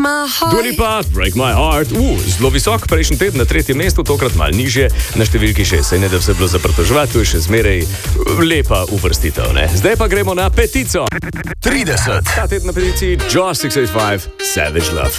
my heart. Dua Lipa, Break My Heart. Zelo visok, prejšnji teden na 3. mestu, tokrat malo nižje, na številki 6. Saj ne da vse bilo za pritoževati, to je še zmeraj lepa uvrstitev, ne? Zdaj pa gremo na petico. 30. Ta teden na peticiji Josh 685, Savage Love.